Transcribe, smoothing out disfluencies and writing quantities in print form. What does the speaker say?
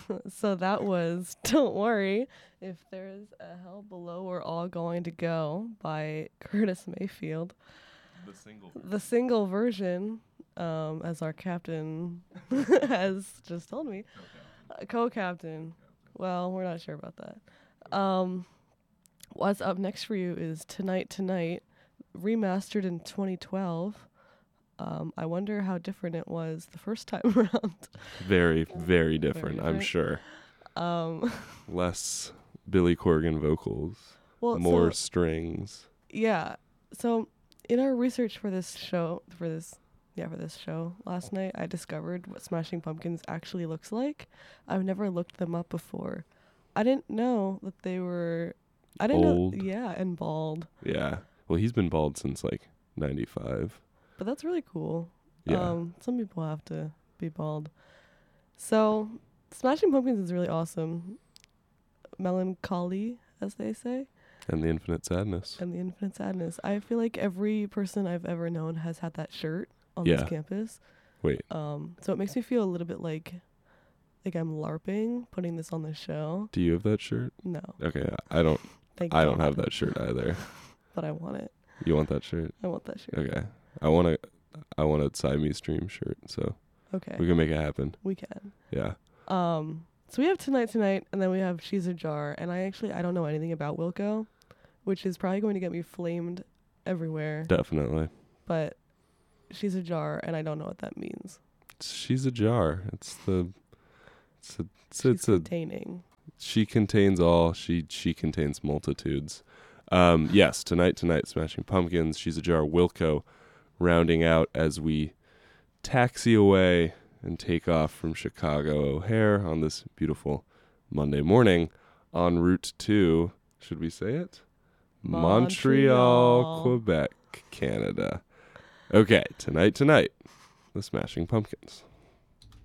So that was Don't Worry, If There's a Hell Below, We're All Going to Go by Curtis Mayfield. The single version, as our captain has just told me. Co-captain. Well, we're not sure about that. What's up next for you is Tonight Tonight, remastered in 2012. I wonder how different it was the first time around. Very, very different, Very I'm different. sure. Less Billy Corgan vocals, more strings. Yeah. So in our research for this show last night, I discovered what Smashing Pumpkins actually looks like. I've never looked them up before. I didn't know that they were Old. And bald. Yeah. Well, he's been bald since like 95. But that's really cool. Yeah. Some people have to be bald. So Smashing Pumpkins is really awesome. Melancholy, as they say. And the Infinite Sadness. I feel like every person I've ever known has had that shirt on this campus. Wait. So it makes me feel a little bit like I'm LARPing, putting this on the show. Do you have that shirt? No. Okay, I don't. I don't have that shirt either. But I want it. You want that shirt? I want that shirt. Okay. I want a Siamese Dream shirt, so okay, we can make it happen. We can. Yeah. So we have Tonight Tonight, and then we have She's a Jar, and I don't know anything about Wilco, which is probably going to get me flamed everywhere. Definitely. But She's a Jar, and I don't know what that means. She's a jar. She's containing. She contains all. She contains multitudes. Yes, Tonight, Smashing Pumpkins, She's a Jar, Wilco, rounding out as we taxi away and take off from Chicago O'Hare on this beautiful Monday morning en route to, should we say it? Montreal, Quebec, Canada. Okay, Tonight, the Smashing Pumpkins.